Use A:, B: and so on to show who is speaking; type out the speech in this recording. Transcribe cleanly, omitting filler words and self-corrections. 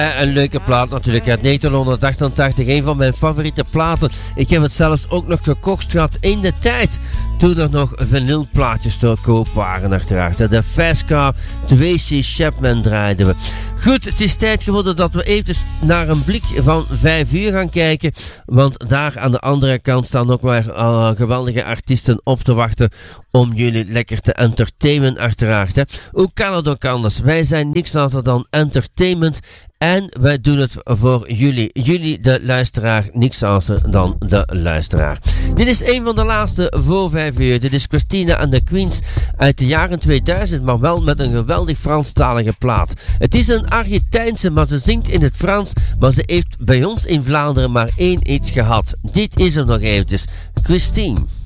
A: Een leuke plaat natuurlijk uit 1988, een van mijn favoriete platen. Ik heb het zelfs ook nog gekocht gehad in de tijd toen er nog vinylplaatjes te koop waren uiteraard. De Fast Car, Tracy Chapman draaiden we. Goed, het is tijd geworden dat we even naar een blik van 5 uur gaan kijken, want daar aan de andere kant staan ook weer geweldige artiesten op te wachten om jullie lekker te entertainen uiteraard. Hè. Hoe kan het ook anders? Wij zijn niks anders dan entertainment en wij doen het voor jullie. Jullie, de luisteraar, niks anders dan de luisteraar. Dit is een van de laatste voor 5 uur. Dit is Christina and the Queens uit de jaren 2000, maar wel met een geweldig Franstalige plaat. Het is een Argentijnse, maar ze zingt in het Frans, maar ze heeft bij ons in Vlaanderen maar één iets gehad. Dit is er nog eventjes. Christine.